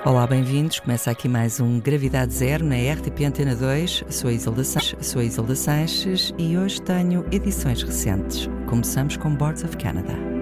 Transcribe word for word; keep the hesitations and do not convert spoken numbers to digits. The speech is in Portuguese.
Olá, bem-vindos. Começa aqui mais um Gravidade Zero na R T P Antena dois. Sou a Isolda Sanches, sou a Isolda Sanches e hoje tenho edições recentes. Começamos com Boards of Canada.